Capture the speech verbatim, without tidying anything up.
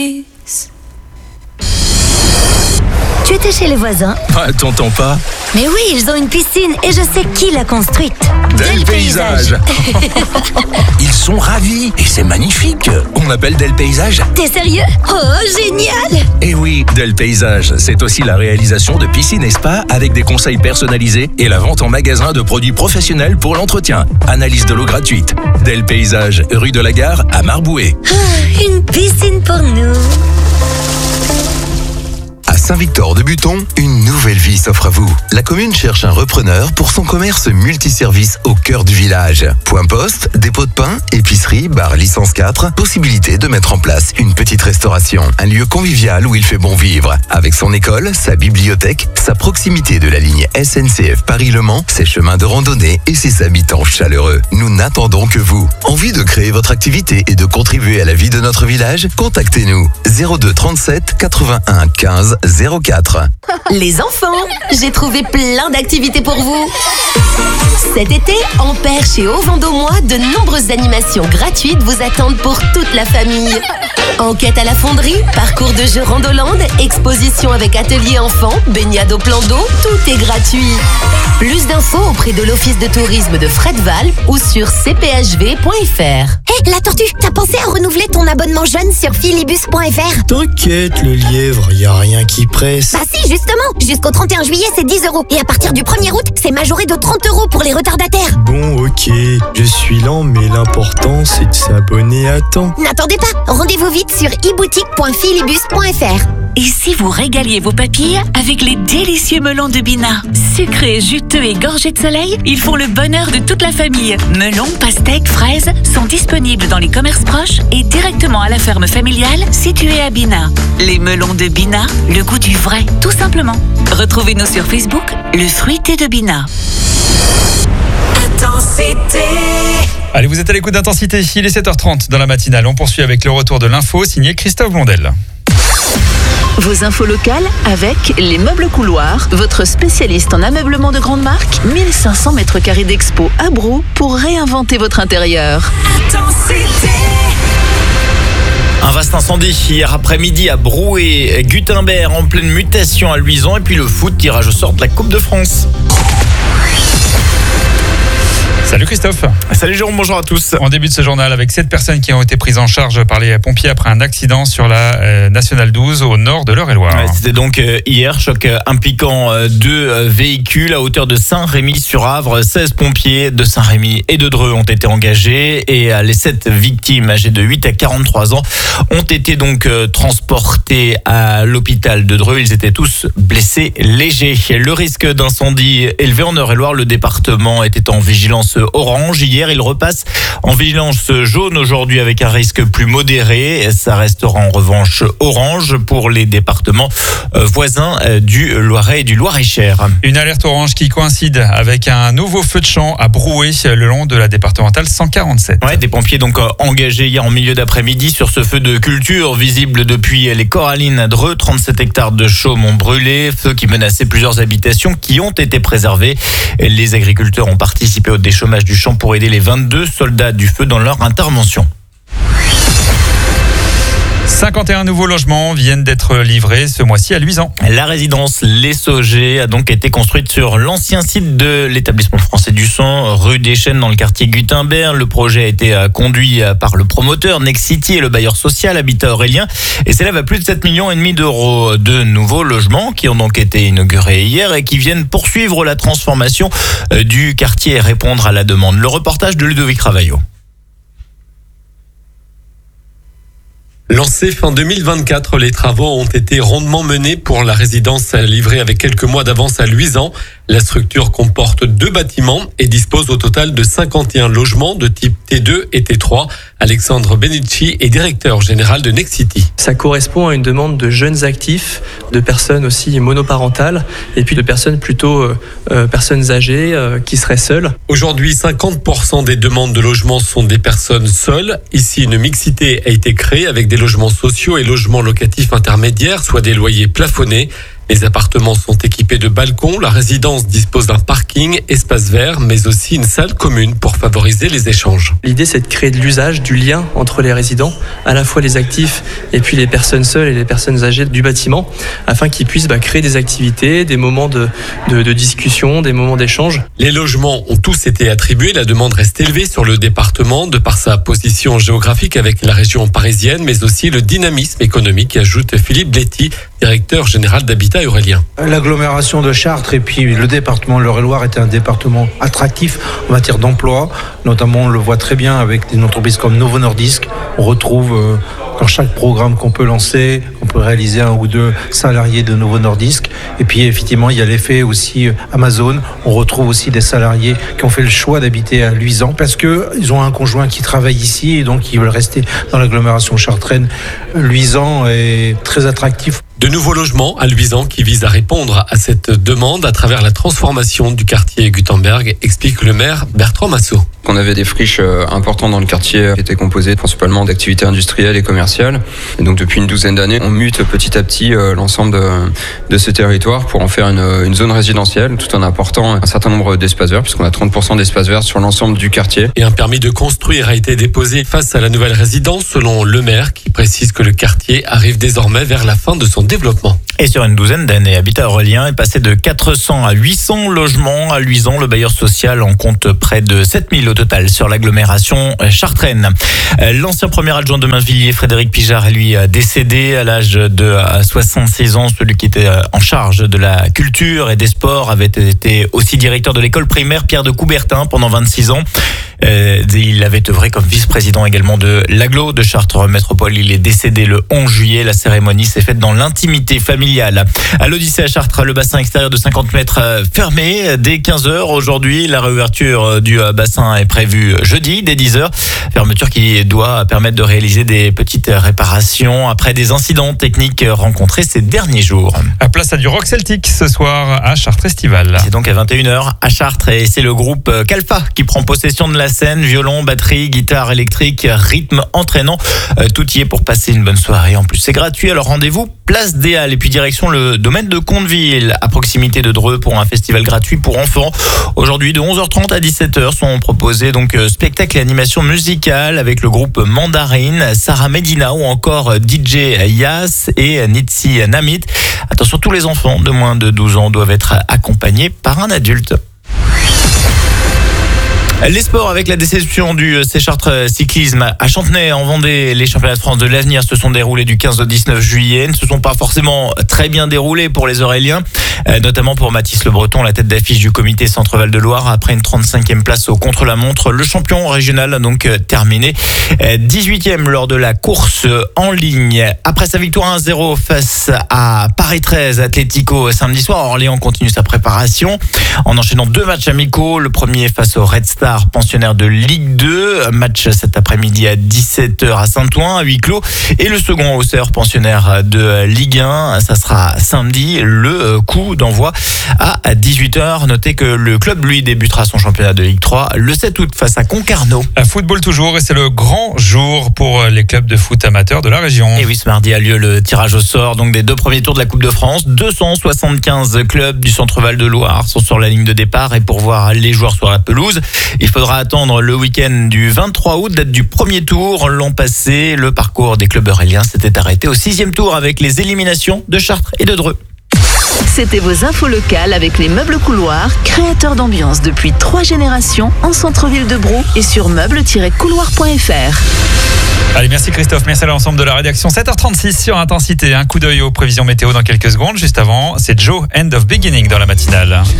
Tu étais chez les voisins? Ah, t'entends pas? Mais oui, ils ont une piscine et je sais qui l'a construite. Del Paysage. Ils sont ravis et c'est magnifique. On appelle Del Paysage. T'es sérieux? Oh, génial! Eh oui, Del Paysage, c'est aussi la réalisation de piscines et spas avec des conseils personnalisés et la vente en magasin de produits professionnels pour l'entretien. Analyse de l'eau gratuite. Del Paysage, rue de la Gare à Marboué. Ah, une piscine pour nous. À Saint-Victor-de-Buton, une nouvelle vie s'offre à vous. La commune cherche un repreneur pour son commerce multiservice au cœur du village. Point poste, dépôt de pain, épicerie, bar licence quatre, possibilité de mettre en place une petite restauration. Un lieu convivial où il fait bon vivre. Avec son école, sa bibliothèque, sa proximité de la ligne S N C F Paris-Le Mans, ses chemins de randonnée et ses habitants chaleureux. Nous n'attendons que vous. Envie de créer votre activité et de contribuer à la vie de notre village? Contactez-nous zéro deux trente-sept quatre-vingt-un quinze zéro quatre. Les enfants, j'ai trouvé plein d'activités pour vous. Cet été, en Perche et au Vendômois, de nombreuses animations gratuites vous attendent pour toute la famille. Enquête à la fonderie, parcours de jeux Randoland, exposition avec atelier enfants, baignade au plan d'eau, tout est gratuit. Plus d'infos auprès de l'office de tourisme de Fredval ou sur c p h v point f r. Hé, hey, la tortue, t'as pensé à renouveler ton abonnement jeune sur philibus point f r? T'inquiète, le lièvre, y a rien qui presse. Bah si, justement, jusqu'au trente et un juillet, c'est dix euros. Et à partir du premier août, c'est majoré de trente euros pour les retardataires. Bon, ok, je suis lent, mais l'important, c'est de s'abonner à temps. N'attendez pas, rendez-vous vite sur e boutique point philibus point f r. Et si vous régaliez vos papilles avec les délicieux melons de Bina? Sucrés, juteux et gorgés de soleil, ils font le bonheur de toute la famille. Melons, pastèques, fraises sont disponibles dans les commerces proches et directement à la ferme familiale située à Bina. Les melons de Bina, le goût du vrai, tout simplement. Retrouvez-nous sur Facebook, le fruité de Bina. Intensité. Allez, vous êtes à l'écoute d'Intensité, il est sept heures trente dans la matinale. On poursuit avec le retour de l'info signé Christophe Blondel. Vos infos locales avec Les Meubles Couloirs, votre spécialiste en ameublement de grande marque. mille cinq cents mètres carrés d'expo à Brou pour réinventer votre intérieur. Intensité. Un vaste incendie hier après-midi à Brou et Gutenberg en pleine mutation à Luisan. Et puis le foot, tirage au sort de la Coupe de France. Salut Christophe. Salut Jérôme, bonjour à tous. On débute ce journal avec sept personnes qui ont été prises en charge par les pompiers après un accident sur la euh, Nationale douze au nord de l'Eure-et-Loire. Ouais, c'était donc euh, hier, choc euh, impliquant euh, deux euh, véhicules à hauteur de Saint-Rémy-sur-Avre. seize pompiers de Saint-Rémy et de Dreux ont été engagés et euh, les sept victimes âgées de huit à quarante-trois ans ont été donc euh, transportés à l'hôpital de Dreux. Ils étaient tous blessés légers. Le risque d'incendie élevé en Eure-et-Loire, le département était en vigilance orange. Hier, il repasse en vigilance jaune aujourd'hui avec un risque plus modéré. Ça restera en revanche orange pour les départements voisins du Loiret et du Loir-et-Cher. Une alerte orange qui coïncide avec un nouveau feu de champ à Broué le long de la départementale cent quarante-sept. Ouais, des pompiers donc engagés hier en milieu d'après-midi sur ce feu de culture visible depuis les Corallines à Dreux. trente-sept hectares de chaume ont brûlé, feu qui menaçait plusieurs habitations qui ont été préservées. Les agriculteurs ont participé au déchômage du champ pour aider les vingt-deux soldats du feu dans leur intervention. cinquante et un nouveaux logements viennent d'être livrés ce mois-ci à Luisan. La résidence Les Saugers a donc été construite sur l'ancien site de l'établissement français du sang, rue des Chênes dans le quartier Gutenberg. Le projet a été conduit par le promoteur Nexity et le bailleur social Habitat Aurélien et s'élève à plus de sept virgule cinq millions d'euros. De nouveaux logements qui ont donc été inaugurés hier et qui viennent poursuivre la transformation du quartier et répondre à la demande. Le reportage de Ludovic Ravaillot. Lancés fin deux mille vingt-quatre, les travaux ont été rondement menés pour la résidence livrée avec quelques mois d'avance à Luisan. La structure comporte deux bâtiments et dispose au total de cinquante et un logements de type T deux et T trois. Alexandre Benucci est directeur général de Nexity. Ça correspond à une demande de jeunes actifs, de personnes aussi monoparentales et puis de personnes plutôt euh, euh, personnes âgées euh, qui seraient seules. Aujourd'hui, cinquante pour cent des demandes de logement sont des personnes seules. Ici, une mixité a été créée avec des logements sociaux et logements locatifs intermédiaires, soit des loyers plafonnés. Les appartements sont équipés de balcons. La résidence dispose d'un parking, espace vert, mais aussi une salle commune pour favoriser les échanges. L'idée, c'est de créer de l'usage, du lien entre les résidents, à la fois les actifs et puis les personnes seules et les personnes âgées du bâtiment, afin qu'ils puissent bah, créer des activités, des moments de, de, de discussion, des moments d'échange. Les logements ont tous été attribués. La demande reste élevée sur le département de par sa position géographique avec la région parisienne, mais aussi le dynamisme économique, ajoute Philippe Bléty, directeur général d'Habitat Aurélien. L'agglomération de Chartres et puis le département de l'Eure-et-Loir était un département attractif en matière d'emploi. Notamment, on le voit très bien avec des entreprises comme Novo Nordisk. On retrouve euh, dans chaque programme qu'on peut lancer, on peut réaliser un ou deux salariés de Novo Nordisk. Et puis, effectivement, il y a l'effet aussi Amazon. On retrouve aussi des salariés qui ont fait le choix d'habiter à Luisan parce qu'ils ont un conjoint qui travaille ici et donc ils veulent rester dans l'agglomération chartraine. Luisan est très attractif. De nouveaux logements à Luisan qui visent à répondre à cette demande à travers la transformation du quartier Gutenberg, explique le maire Bertrand Massot. On avait des friches importantes dans le quartier qui étaient composées principalement d'activités industrielles et commerciales. Et donc depuis une douzaine d'années, on mute petit à petit l'ensemble de, de ce territoire pour en faire une, une zone résidentielle, tout en apportant un certain nombre d'espaces verts, puisqu'on a trente pour cent d'espaces verts sur l'ensemble du quartier. Et un permis de construire a été déposé face à la nouvelle résidence, selon le maire, qui précise que le quartier arrive désormais vers la fin de son développement. Et sur une douzaine d'années, Habitat Aurélien est passé de quatre cents à huit cents logements. À Luisan, le bailleur social en compte près de sept mille au total sur l'agglomération chartraine. L'ancien premier adjoint de Mainvilliers, Frédéric Pijard, est lui décédé à l'âge de soixante-six ans. Celui qui était en charge de la culture et des sports avait été aussi directeur de l'école primaire Pierre de Coubertin pendant vingt-six ans. Il avait œuvré comme vice-président également de l'agglo de Chartres Métropole. Il est décédé le onze juillet. La cérémonie s'est faite dans l'intimité familiale. À l'Odyssée à Chartres, le bassin extérieur de cinquante mètres fermé dès quinze heures. Aujourd'hui, la réouverture du bassin est prévue jeudi dès dix heures. Fermeture qui doit permettre de réaliser des petites réparations après des incidents techniques rencontrés ces derniers jours. À place à du rock celtique ce soir à Chartres Estival. C'est donc à vingt et une heures à Chartres et c'est le groupe Calfa qui prend possession de la scène. Violon, batterie, guitare électrique, rythme entraînant. Euh, tout y est pour passer une bonne soirée. En plus, c'est gratuit. Alors rendez-vous place des Halles et puis direction le domaine de Conteville à proximité de Dreux pour un festival gratuit pour enfants. Aujourd'hui, de onze heures trente à dix-sept heures sont proposés donc euh, spectacles et animations musicales avec le groupe Mandarine, Sarah Medina ou encore D J Yas et Nitsi Namit. Attention, tous les enfants de moins de douze ans doivent être accompagnés par un adulte. Les sports avec la déception du C Chartres Cyclisme à Chantenay en Vendée. Les championnats de France de l'avenir se sont déroulés du quinze au dix-neuf juillet. Ne se sont pas forcément très bien déroulés pour les Auréliens, notamment pour Mathis Le Breton, la tête d'affiche du comité Centre-Val de Loire. Après une trente-cinquième place au contre-la-montre, le champion régional a donc terminé dix-huitième lors de la course en ligne. Après sa victoire un zéro face à Paris treize Atlético samedi soir, Orléans continue sa préparation en enchaînant deux matchs amicaux. Le premier face au Red Star, pensionnaire de Ligue deux, match cet après-midi à dix-sept heures à Saint-Ouen, à huis clos. Et le second Auxerre, pensionnaire de Ligue un, ça sera samedi, le coup d'envoi à dix-huit heures. Notez que le club, lui, débutera son championnat de Ligue trois le sept août face à Concarneau. À football toujours, et c'est le grand jour pour les clubs de foot amateurs de la région. Et oui, ce mardi a lieu le tirage au sort donc des deux premiers tours de la Coupe de France. deux cent soixante-quinze clubs du Centre-Val de Loire sont sur la ligne de départ et pour voir les joueurs sur la pelouse, il faudra attendre le week-end du vingt-trois août, date du premier tour. L'an passé, le parcours des clubs auréliens s'était arrêté au sixième tour avec les éliminations de Chartres et de Dreux. C'était vos infos locales avec les meubles couloirs, créateurs d'ambiance depuis trois générations en centre-ville de Brou et sur meubles tiret couloir point f r. Allez, merci Christophe, merci à l'ensemble de la rédaction. sept heures trente-six sur Intensité. Un coup d'œil aux prévisions météo dans quelques secondes. Juste avant, c'est Joe, End of Beginning dans la matinale.